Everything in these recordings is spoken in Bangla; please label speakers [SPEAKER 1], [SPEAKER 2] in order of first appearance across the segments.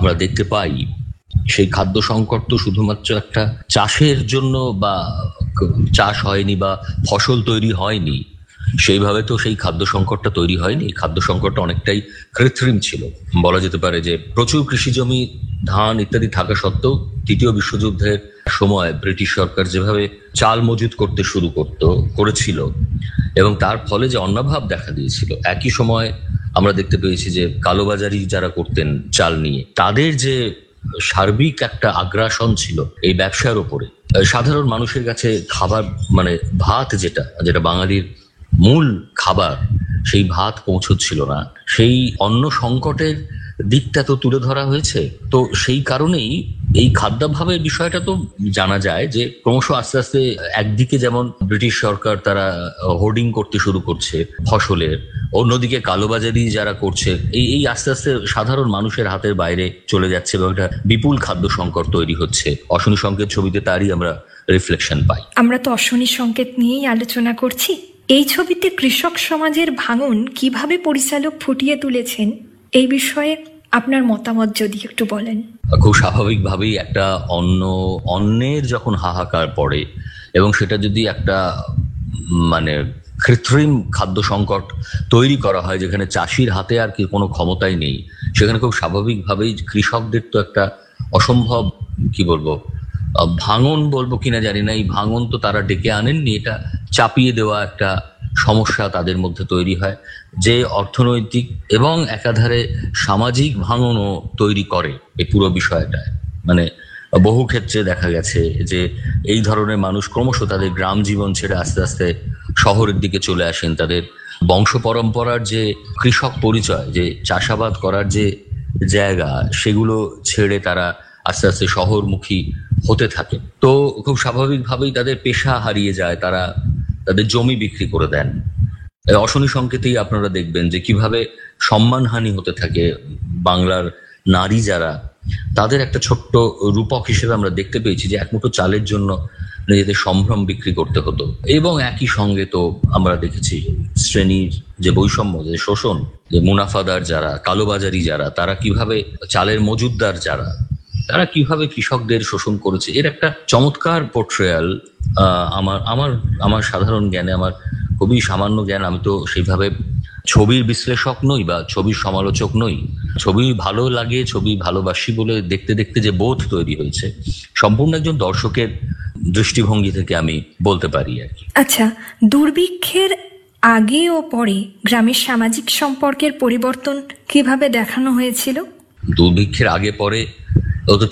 [SPEAKER 1] আমরা দেখতে পাই, সেই খাদ্য সংকট তো শুধুমাত্র একটা চাষের জন্য বা চাষ হয়নি বা ফসল তৈরি হয়নি সেইভাবে তো সেই খাদ্য সংকটটা তৈরি হয়নি। খাদ্য সংকটটা অনেকটাই কৃত্রিম ছিল। বলা যেতে পারে যে প্রচুর কৃষি জমি, ধান ইত্যাদি থাকা সত্ত্বেও তৃতীয় বিশ্বযুদ্ধের সময় ব্রিটিশ সরকার যেভাবে চাল মজুত করতে করেছিল এবং তার ফলে যে অন্নাভাব দেখা দিয়েছিল, একই সময় আমরা দেখতে পেয়েছি যে কালোবাজারি যারা করতেন চাল নিয়ে, তাদের যে সার্বিক একটা আগ্রাসন ছিল এই ব্যবসার ওপরে। সাধারণ মানুষের কাছে খাবার, মানে ভাত যেটা যেটা বাঙালির মূল খাবার, সেই ভাত পৌঁছচ্ছিল না। সেই অন্ন সংকটের দিকটা তো তুলে ধরা হয়েছে। তো সেই কারণেই এই খাদ্যাভাবের বিষয়টা তো জানা যায় যে ক্রমশ আস্তে আস্তে একদিকে যেমন ব্রিটিশ সরকার তারা হোর্ডিং করতে শুরু করছে ফসলের, অন্যদিকে কালোবাজারি যারা করছে, এই আস্তে আস্তে সাধারণ মানুষের হাতের বাইরে চলে যাচ্ছে এবং একটা বিপুল খাদ্য সংকট তৈরি হচ্ছে। অশনি সংকেত ছবিতে তারই আমরা রিফ্লেকশন পাই।
[SPEAKER 2] আমরা তো অশনি সংকেত নিয়েই আলোচনা করছি। এই ছবিতে কৃষক সমাজের ভাঙন কিভাবে পরিচালক ফুটিয়ে তুলেছেন, এই বিষয়ে আপনার মতামত যদি একটু বলেন।
[SPEAKER 1] খুব স্বাভাবিকভাবেই একটা অন্যের যখন হাহাকার পড়ে এবং সেটা যদি একটা মানে কৃত্রিম খাদ্য সংকট তৈরি করা হয় যেখানে চাষির হাতে আর কি কোনো ক্ষমতাই নেই, সেখানে খুব স্বাভাবিকভাবেই কৃষকদের তো একটা অসম্ভব, কি বলবো, ভাঙন বলবো কিনা জানি না, এই ভাঙন তো তারা ডেকে আনেননি, এটা চাপিয়ে দেওয়া একটা সমস্যা তাদের মধ্যে তৈরি হয়, যে অর্থনৈতিক এবং একাধারে সামাজিক ভাঙনও তৈরি করে এই পুরো বিষয়টায়। মানে বহু ক্ষেত্রে দেখা গেছে যে এই ধরনের মানুষ ক্রমশ তাদের গ্রাম জীবন ছেড়ে আস্তে আস্তে শহরের দিকে চলে আসেন। তাদের বংশ পরম্পরার যে কৃষক পরিচয়, যে চাষাবাদ করার যে জায়গা, সেগুলো ছেড়ে তারা আস্তে আস্তে শহরমুখী হতে থাকে। তো খুব স্বাভাবিকভাবেই তাদের পেশা হারিয়ে যায়, তারা তাদের জমি বিক্রি করে দেন। অশনি সংকেতেই আপনারা দেখবেন যে কিভাবে সম্মানহানি হতে থাকে বাংলার নারী যারা, তাদের একটা ছোট্ট রূপক হিসেবে আমরা দেখতে পেয়েছি যে এক মুঠো চালের জন্য নিজেদের সম্ভ্রম বিক্রি করতে হতো। এবং একই সঙ্গে তো আমরা দেখেছি শ্রেণীর যে বৈষম্য, যে শোষণ, যে মুনাফাদার যারা, কালোবাজারি যারা, তারা কিভাবে চালের মজুদদার যারা, তারা কিভাবে কৃষকদের শোষণ করেছে। এর একটা চমৎকার পোর্ট্রেয়াল আমার আমার আমার সাধারণ জ্ঞানে, আমার খুবই সামান্য জ্ঞান, আমি তো সেইভাবে ছবির বিশ্লেষক নই বা ছবির সমালোচক নই। ছবি ভালো লাগে, ছবি ভালোবাসি বলে দেখতে দেখতে যে বোধ তৈরি হয়েছে, সম্পূর্ণ একজন দর্শকের দৃষ্টিভঙ্গি থেকে আমি বলতে পারি আর কি।
[SPEAKER 2] আচ্ছা, দুর্ভিক্ষের আগে ও পরে গ্রামের সামাজিক সম্পর্কের পরিবর্তন কিভাবে দেখানো হয়েছিল?
[SPEAKER 1] দুর্ভিক্ষের আগে পরে তো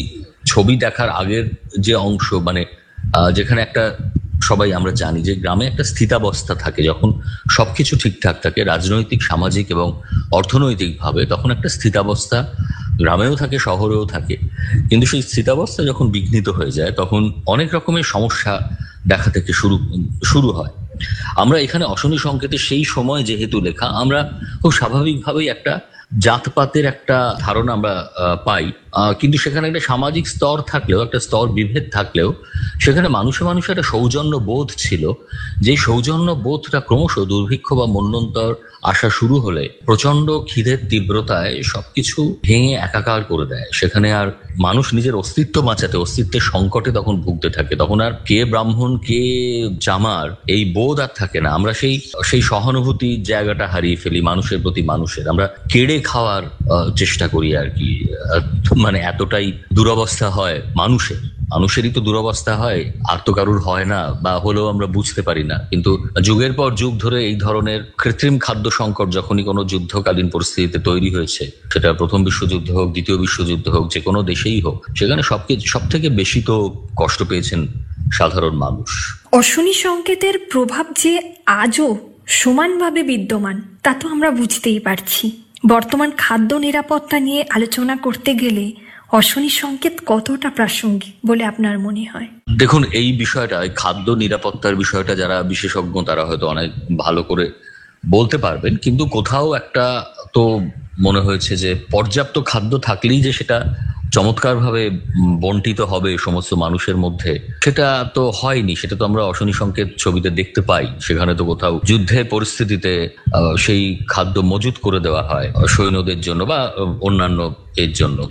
[SPEAKER 1] ছবি দেখার আগের যে অংশ, মানে যেখানে একটা, সবাই আমরা জানি যে গ্রামে একটা স্থিতাবস্থা থাকে, যখন সবকিছু ঠিকঠাক থাকে রাজনৈতিক, সামাজিক এবং অর্থনৈতিকভাবে, তখন একটা স্থিতাবস্থা গ্রামেও থাকে, শহরেও থাকে। কিন্তু সেই স্থিতাবস্থা যখন বিঘ্নিত হয়ে যায়, তখন অনেক রকমের সমস্যা দেখা থেকে শুরু হয়। আমরা এখানে অশনি সংকেতে সেই সময় যেহেতু লেখা, আমরা খুব স্বাভাবিকভাবেই একটা জাতপাতের একটা ধারণা আমরা পাই, কিন্তু সেখানে একটা সামাজিক স্তর থাকলেও, একটা স্তর বিভেদ থাকলেও, সেখানে মানুষে মানুষে একটা সৌজন্য বোধ ছিল। যে সৌজন্য বোধটা ক্রমশ দুর্ভিক্ষ বা মন্বন্তর আসা শুরু হলে প্রচন্ড খিদের তীব্রতায় সবকিছু ভেঙে একাকার করে দেয়। সেখানে আর মানুষ নিজের অস্তিত্ব বাঁচাতে, অস্তিত্বের সংকটে তখন ভুগতে থাকে। তখন আর কে ব্রাহ্মণ কে জামার এই বোধ আর থাকে না। আমরা সেই সহানুভূতির জায়গাটা হারিয়ে ফেলি মানুষের প্রতি মানুষের। আমরা কেড়ে খাওয়ার চেষ্টা করি আর কি। মানে এতটাই দুরবস্থা হয় মানুষেরই তো দুরবস্থা হয়, আর তো কারুর হয় না, বা হলেও আমরা বুঝতে পারি না। কিন্তু যুগের পর যুগ ধরে এই ধরনের কৃত্রিম খাদ্য সংকট যখনই কোনো যুদ্ধকালীন পরিস্থিতিতে তৈরি হয়েছে, সেটা প্রথম বিশ্বযুদ্ধ হোক, দ্বিতীয় বিশ্বযুদ্ধ হোক, যে কোনো দেশেই হোক, সেখানে সব থেকে বেশি তো কষ্ট পেয়েছেন সাধারণ মানুষ।
[SPEAKER 2] অশনি সংকেতের প্রভাব যে আজও সমানভাবে বিদ্যমান তা তো আমরা বুঝতেই পারছি। বর্তমান খাদ্য নিরাপত্তা নিয়ে আলোচনা করতে গেলে অশনি সংকেত কতটা প্রাসঙ্গিক বলে আপনার মনে হয়?
[SPEAKER 1] দেখুন, এই বিষয়টা, খাদ্য নিরাপত্তার বিষয়টা যারা বিশেষজ্ঞ তারা হয়তো অনেক ভালো করে বলতে পারবেন, কিন্তু কোথাও একটা তো মনে হয়েছে যে পর্যাপ্ত খাদ্য থাকলেই যে সেটা চমৎকারভাবে বন্টিত হবে সমস্ত মানুষের মধ্যে, সেটা তো হয়নি। সেটা তো আমরা অশনি সংকেত ছবিতে দেখতে পাই। সেখানে তো কোথাও যুদ্ধের পরিস্থিতিতে সেই খাদ্য মজুত করে দেওয়া হয় সৈন্যদের জন্য বা অন্যান্য এর জন্য।